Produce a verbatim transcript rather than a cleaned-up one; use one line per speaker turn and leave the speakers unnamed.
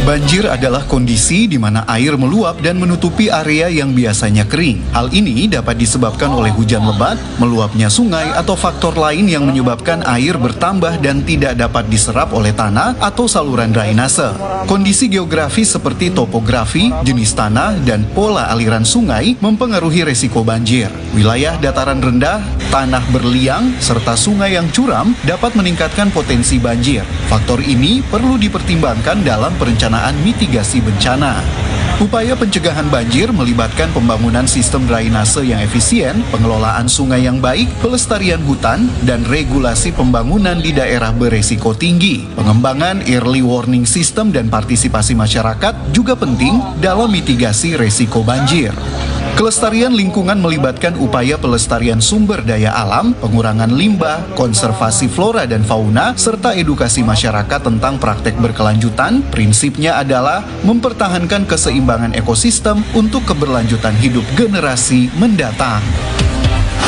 Banjir adalah kondisi di mana air meluap dan menutupi area yang biasanya kering. Hal ini dapat disebabkan oleh hujan lebat, meluapnya sungai, atau faktor lain yang menyebabkan air bertambah dan tidak dapat diserap oleh tanah atau saluran drainase. Kondisi geografis seperti topografi, jenis tanah, dan pola aliran sungai mempengaruhi resiko banjir. Wilayah dataran rendah, tanah berliang, serta sungai yang curam dapat meningkatkan potensi banjir. Faktor ini perlu dipertimbangkan dalam perencanaan mitigasi bencana. Upaya pencegahan banjir melibatkan pembangunan sistem drainase yang efisien, pengelolaan sungai yang baik, pelestarian hutan, dan regulasi pembangunan di daerah beresiko tinggi. Pengembangan early warning system dan partisipasi masyarakat juga penting dalam mitigasi resiko banjir. Kelestarian lingkungan melibatkan upaya pelestarian sumber daya alam, pengurangan limbah, konservasi flora dan fauna, serta edukasi masyarakat tentang praktek berkelanjutan. Prinsipnya adalah mempertahankan keseimbangan ekosistem untuk keberlanjutan hidup generasi mendatang.